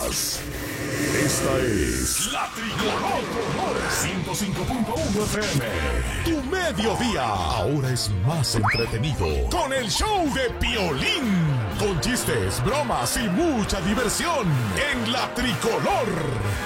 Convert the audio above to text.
más. Esta es La Tricolor 105.1 FM. Tu mediodía ahora es más entretenido con el show de Piolín. Con chistes, bromas y mucha diversión en La Tricolor.